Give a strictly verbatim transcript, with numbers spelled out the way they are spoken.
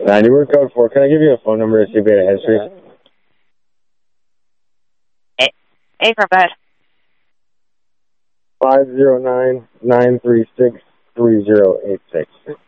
ninety, we're code four. Can I give you a phone number to see if you had a history? Eight, eight for bed. five zero nine, nine three six, three zero eight six.